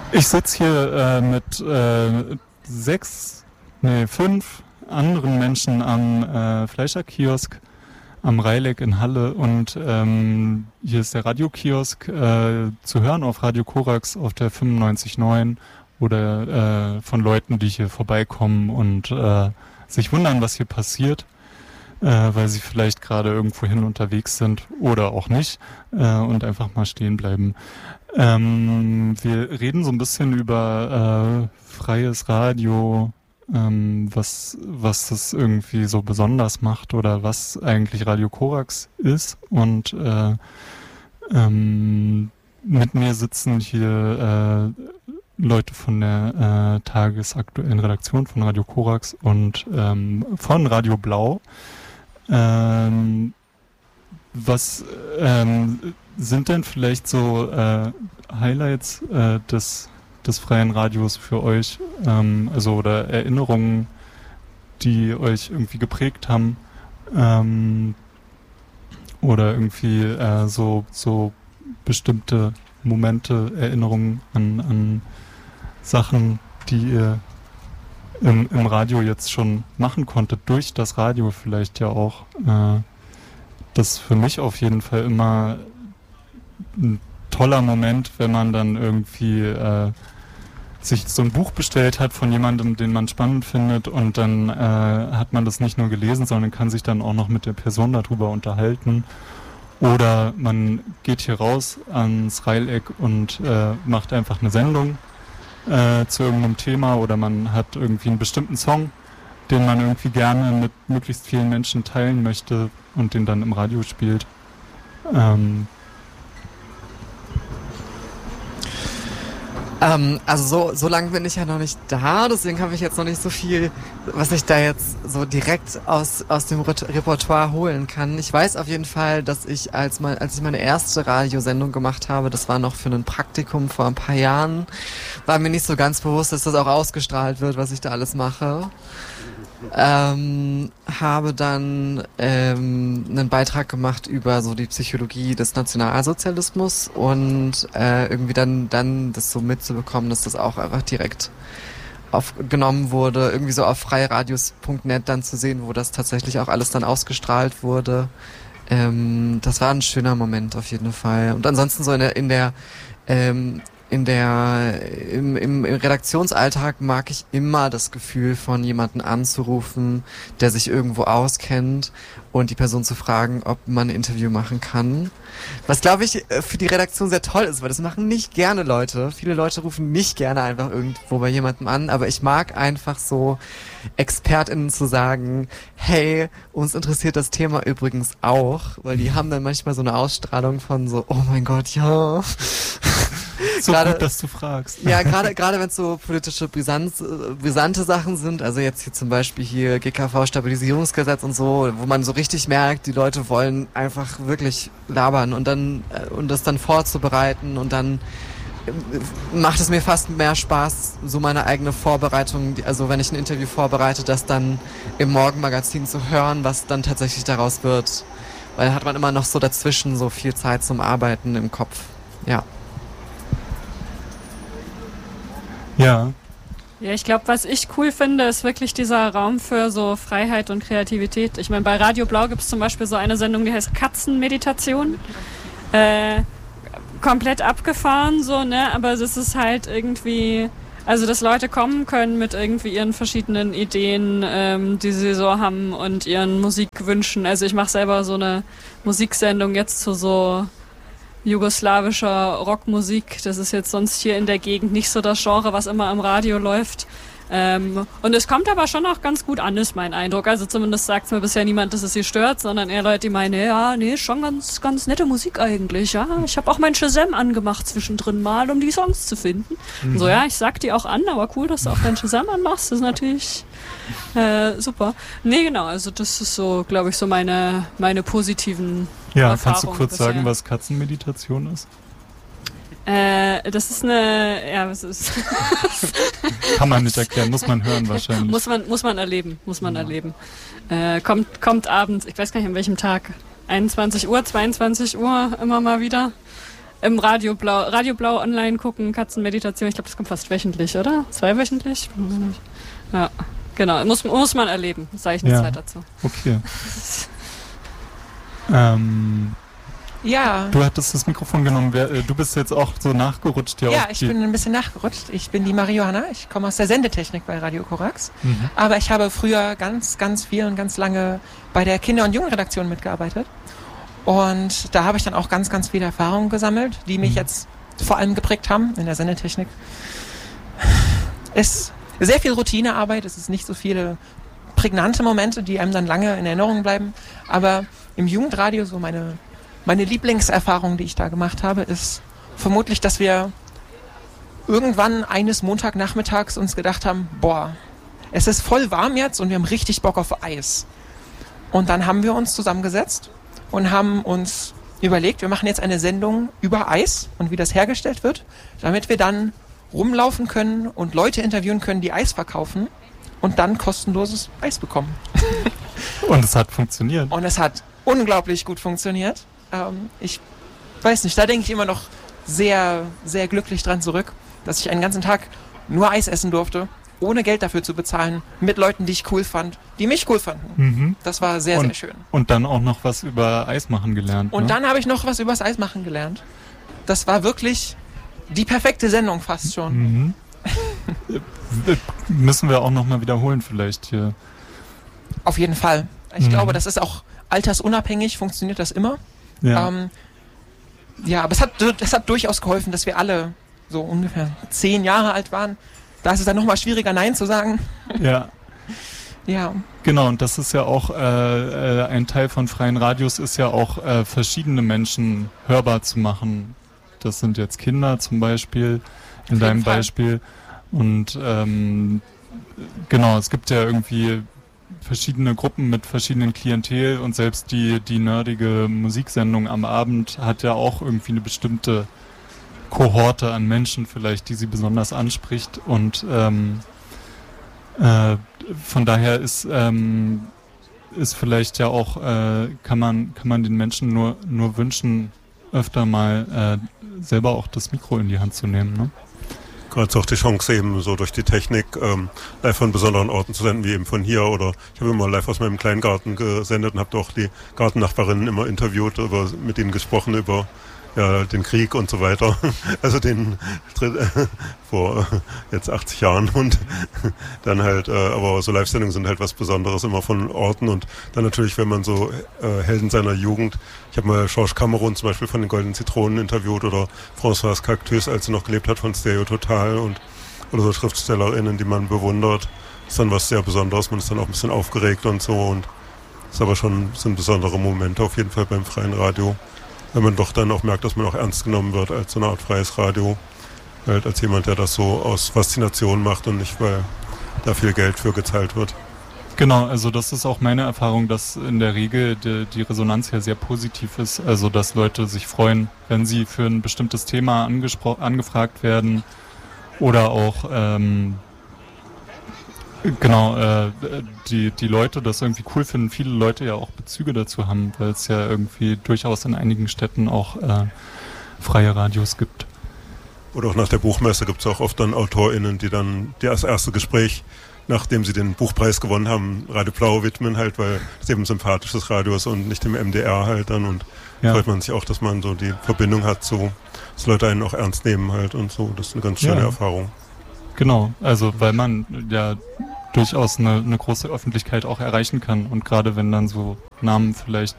Ich sitze hier mit 5 anderen Menschen am Fleischerkiosk am Reileck in Halle und hier ist der Radiokiosk zu hören auf Radio Korax auf der 95.9 oder von Leuten, die hier vorbeikommen und sich wundern, was hier passiert, weil sie vielleicht gerade irgendwohin unterwegs sind oder auch nicht und einfach mal stehen bleiben. Wir reden so ein bisschen über freies Radio, was das irgendwie so besonders macht oder was eigentlich Radio Korax ist. Und mit mir sitzen hier Leute von der tagesaktuellen Redaktion von Radio Korax und von Radio Blau. Was sind denn vielleicht so Highlights des freien Radios für euch, also oder Erinnerungen, die euch irgendwie geprägt haben, oder irgendwie so bestimmte Momente, Erinnerungen an Sachen, die ihr im Radio jetzt schon machen konntet, durch das Radio vielleicht ja auch. Das ist für mich auf jeden Fall immer ein toller Moment, wenn man dann irgendwie sich so ein Buch bestellt hat von jemandem, den man spannend findet und dann hat man das nicht nur gelesen, sondern kann sich dann auch noch mit der Person darüber unterhalten. Oder man geht hier raus ans Reileck und macht einfach eine Sendung zu irgendeinem Thema oder man hat irgendwie einen bestimmten Song, den man irgendwie gerne mit möglichst vielen Menschen teilen möchte und den dann im Radio spielt. Also so lange bin ich ja noch nicht da, deswegen habe ich jetzt noch nicht so viel, was ich da jetzt so direkt aus dem Repertoire holen kann. Ich weiß auf jeden Fall, dass ich, als ich meine erste Radiosendung gemacht habe, das war noch für ein Praktikum vor ein paar Jahren, war mir nicht so ganz bewusst, dass das auch ausgestrahlt wird, was ich da alles mache. Habe dann einen Beitrag gemacht über so die Psychologie des Nationalsozialismus und irgendwie dann das so mitzubekommen, dass das auch einfach direkt aufgenommen wurde, irgendwie so auf freiradios.net dann zu sehen, wo das tatsächlich auch alles dann ausgestrahlt wurde. Das war ein schöner Moment auf jeden Fall. Und ansonsten so im Redaktionsalltag mag ich immer das Gefühl von jemanden anzurufen, der sich irgendwo auskennt und die Person zu fragen, ob man ein Interview machen kann. Was, glaube ich, für die Redaktion sehr toll ist, weil das machen nicht gerne Leute. Viele Leute rufen nicht gerne einfach irgendwo bei jemandem an, aber ich mag einfach so ExpertInnen zu sagen, hey, uns interessiert das Thema übrigens auch, weil die haben dann manchmal so eine Ausstrahlung von so, oh mein Gott, ja. So gut, dass du fragst. Ja, gerade wenn es so politische brisante Sachen sind, also jetzt hier zum Beispiel hier GKV-Stabilisierungsgesetz und so, wo man so richtig merkt, die Leute wollen einfach wirklich labern und dann und das dann vorzubereiten und dann macht es mir fast mehr Spaß, so meine eigene Vorbereitung, also wenn ich ein Interview vorbereite, das dann im Morgenmagazin zu hören, was dann tatsächlich daraus wird. Weil dann hat man immer noch so dazwischen so viel Zeit zum Arbeiten im Kopf. Ja. Ja. Ja, ich glaube, was ich cool finde, ist wirklich dieser Raum für so Freiheit und Kreativität. Ich meine, bei Radio Blau gibt es zum Beispiel so eine Sendung, die heißt Katzenmeditation. Komplett abgefahren, so, ne? Aber das ist halt irgendwie, also dass Leute kommen können mit irgendwie ihren verschiedenen Ideen, die sie so haben und ihren Musikwünschen. Also ich mache selber so eine Musiksendung jetzt zu so jugoslawischer Rockmusik. Das ist jetzt sonst hier in der Gegend nicht so das Genre, was immer im Radio läuft. Und es kommt aber schon auch ganz gut an, ist mein Eindruck. Also zumindest sagt mir bisher niemand, dass es sie stört, sondern eher Leute, die meinen, ja, nee, schon ganz, ganz nette Musik eigentlich, ja. Ich habe auch mein Shazam angemacht zwischendrin mal, um die Songs zu finden. So, ja, ich sag die auch an, aber cool, dass du auch dein Shazam anmachst, das ist natürlich super. Nee, genau, also das ist so, glaube ich, so meine positiven Ja, Erfahrungen kannst du kurz bisher sagen, was Katzenmeditation ist? Das ist eine, ja, was ist? Kann man nicht erklären, muss man hören wahrscheinlich. Muss man erleben. Kommt abends, ich weiß gar nicht an welchem Tag, 21 Uhr, 22 Uhr immer mal wieder. im Radio Blau online gucken, Katzenmeditation, ich glaube, das kommt fast wöchentlich, oder? 2-wöchentlich? Ja, genau, muss man erleben, sage ich eine Zeit dazu. Okay. Ja. Du hattest das Mikrofon genommen, du bist jetzt auch so nachgerutscht hier. Ja, ich bin ein bisschen nachgerutscht. Ich bin die Marijohanna, ich komme aus der Sendetechnik bei Radio Korax. Aber ich habe früher ganz, ganz viel und ganz lange bei der Kinder- und Jugendredaktion mitgearbeitet. Und da habe ich dann auch ganz, ganz viele Erfahrungen gesammelt, die mich jetzt vor allem geprägt haben in der Sendetechnik. Es ist sehr viel Routinearbeit, es ist nicht so viele prägnante Momente, die einem dann lange in Erinnerung bleiben. Aber im Jugendradio so meine Lieblingserfahrung, die ich da gemacht habe, ist vermutlich, dass wir irgendwann eines Montagnachmittags uns gedacht haben, boah, es ist voll warm jetzt und wir haben richtig Bock auf Eis. Und dann haben wir uns zusammengesetzt und haben uns überlegt, wir machen jetzt eine Sendung über Eis und wie das hergestellt wird, damit wir dann rumlaufen können und Leute interviewen können, die Eis verkaufen und dann kostenloses Eis bekommen. Und es hat funktioniert. Und es hat unglaublich gut funktioniert. Ich weiß nicht, da denke ich immer noch sehr, sehr glücklich dran zurück, dass ich einen ganzen Tag nur Eis essen durfte, ohne Geld dafür zu bezahlen, mit Leuten, die ich cool fand, die mich cool fanden. Das war sehr, sehr schön. Und dann auch noch was über Eismachen gelernt. Und dann habe ich noch was über das Eismachen gelernt. Das war wirklich die perfekte Sendung fast schon. Müssen wir auch nochmal wiederholen vielleicht hier. Auf jeden Fall. Ich glaube, das ist auch altersunabhängig, funktioniert das immer. Ja, aber es hat durchaus geholfen, dass wir alle so ungefähr 10 Jahre alt waren. Da ist es dann nochmal schwieriger, Nein zu sagen. Ja. Ja. Genau, und das ist ja auch ein Teil von freien Radios, ist ja auch verschiedene Menschen hörbar zu machen. Das sind jetzt Kinder zum Beispiel, in deinem Beispiel. Und genau, es gibt ja irgendwie verschiedene Gruppen mit verschiedenen Klientel und selbst die nerdige Musiksendung am Abend hat ja auch irgendwie eine bestimmte Kohorte an Menschen vielleicht, die sie besonders anspricht und von daher ist vielleicht ja auch, kann man den Menschen nur wünschen, öfter mal selber auch das Mikro in die Hand zu nehmen, ne? Gerade auch die Chance eben so durch die Technik live von besonderen Orten zu senden, wie eben von hier, oder ich habe immer live aus meinem Kleingarten gesendet und habe auch die Gartennachbarinnen immer interviewt, mit ihnen gesprochen über den Krieg und so weiter, also vor jetzt 80 Jahren und dann halt, aber so Live-Sendungen sind halt was Besonderes immer von Orten und dann natürlich, wenn man so Helden seiner Jugend, ich habe mal Georges Cameron zum Beispiel von den Goldenen Zitronen interviewt oder Françoise Cactus, als sie noch gelebt hat, von Stereo Total oder so SchriftstellerInnen, die man bewundert, ist dann was sehr Besonderes, man ist dann auch ein bisschen aufgeregt und so und ist aber sind besondere Momente auf jeden Fall beim freien Radio. Wenn man doch dann auch merkt, dass man auch ernst genommen wird als so eine Art freies Radio, halt als jemand, der das so aus Faszination macht und nicht, weil da viel Geld für gezahlt wird. Genau, also das ist auch meine Erfahrung, dass in der Regel die Resonanz ja sehr positiv ist, also dass Leute sich freuen, wenn sie für ein bestimmtes Thema angefragt werden oder auch die Leute das irgendwie cool finden, viele Leute ja auch Bezüge dazu haben, weil es ja irgendwie durchaus in einigen Städten auch freie Radios gibt. Oder auch nach der Buchmesse gibt es auch oft dann AutorInnen, die dann das erste Gespräch, nachdem sie den Buchpreis gewonnen haben, Radio Blau widmen halt, weil es eben ein sympathisches Radio ist und nicht im MDR halt dann und freut man sich auch, dass man so die Verbindung hat, so dass Leute einen auch ernst nehmen halt und so, das ist eine ganz schöne Erfahrung. Genau, also weil man ja durchaus eine große Öffentlichkeit auch erreichen kann und gerade wenn dann so Namen vielleicht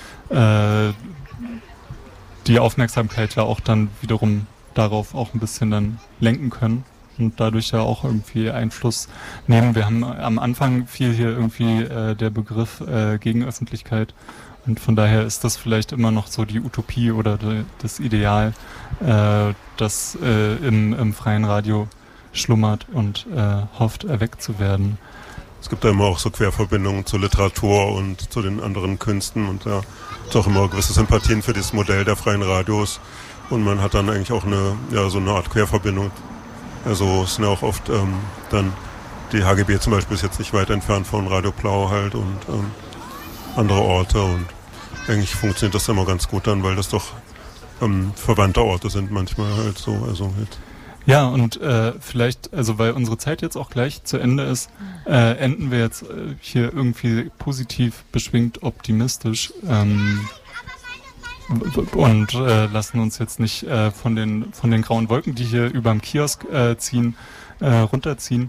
die Aufmerksamkeit ja auch dann wiederum darauf auch ein bisschen dann lenken können und dadurch ja auch irgendwie Einfluss nehmen. Wir haben am Anfang viel hier irgendwie der Begriff Gegenöffentlichkeit und von daher ist das vielleicht immer noch so die Utopie oder das Ideal, das im freien Radio schlummert und hofft, erweckt zu werden. Es gibt da immer auch so Querverbindungen zur Literatur und zu den anderen Künsten und da ist auch immer gewisse Sympathien für dieses Modell der freien Radios und man hat dann eigentlich auch so eine Art Querverbindung. Also es sind ja auch oft dann die HGB zum Beispiel ist jetzt nicht weit entfernt von Radio Blau halt und andere Orte und eigentlich funktioniert das immer ganz gut dann, weil das doch verwandte Orte sind manchmal halt so. Also halt. Ja, und vielleicht, also weil unsere Zeit jetzt auch gleich zu Ende ist, enden wir jetzt hier irgendwie positiv beschwingt optimistisch und lassen uns jetzt nicht von den grauen Wolken, die hier überm Kiosk ziehen, runterziehen.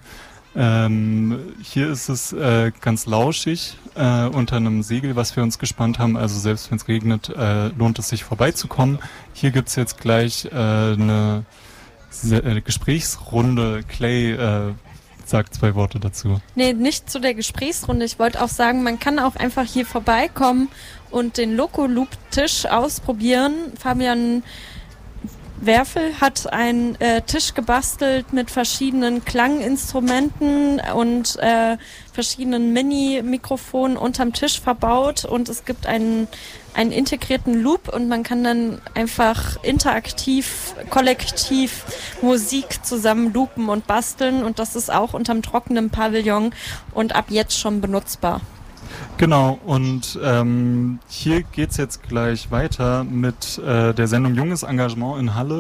Hier ist es ganz lauschig unter einem Segel, was wir uns gespannt haben. Also selbst wenn es regnet, lohnt es sich vorbeizukommen. Hier gibt's jetzt gleich eine Gesprächsrunde. Clay sagt 2 Worte dazu. Nee, nicht zu der Gesprächsrunde. Ich wollte auch sagen, man kann auch einfach hier vorbeikommen und den Loco-Loop-Tisch ausprobieren. Fabian Werfel hat einen Tisch gebastelt mit verschiedenen Klanginstrumenten und verschiedenen Mini-Mikrofonen unterm Tisch verbaut, und es gibt einen integrierten Loop und man kann dann einfach interaktiv, kollektiv Musik zusammen loopen und basteln, und das ist auch unterm trockenen Pavillon und ab jetzt schon benutzbar. Genau, und hier geht's jetzt gleich weiter mit der Sendung Junges Engagement in Halle.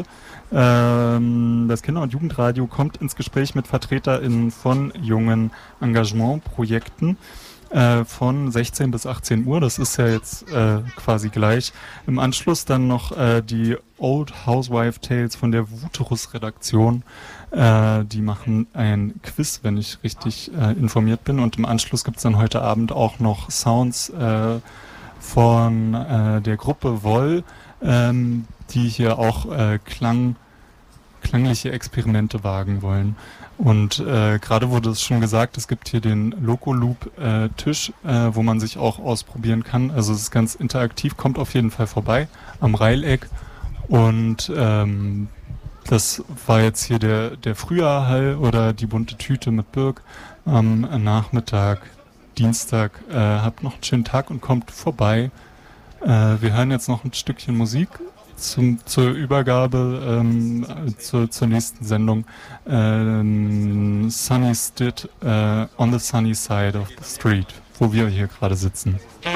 Das Kinder- und Jugendradio kommt ins Gespräch mit VertreterInnen von jungen Engagementprojekten von 16 bis 18 Uhr. Das ist ja jetzt quasi gleich. Im Anschluss dann noch die Old Housewife Tales von der Wuterus-Redaktion. Die machen ein Quiz, wenn ich richtig informiert bin. Und im Anschluss gibt's dann heute Abend auch noch Sounds von der Gruppe Woll, die hier auch klangliche Experimente wagen wollen. Und gerade wurde es schon gesagt, es gibt hier den Loco-Loop-Tisch, wo man sich auch ausprobieren kann. Also es ist ganz interaktiv, kommt auf jeden Fall vorbei am Reileck. Und das war jetzt hier der Frühjahrhall oder die bunte Tüte mit Birk am Nachmittag, Dienstag. Habt noch einen schönen Tag und kommt vorbei. Wir hören jetzt noch ein Stückchen Musik zur Übergabe zur nächsten Sendung. Sunny Stood on the Sunny Side of the Street, wo wir hier gerade sitzen.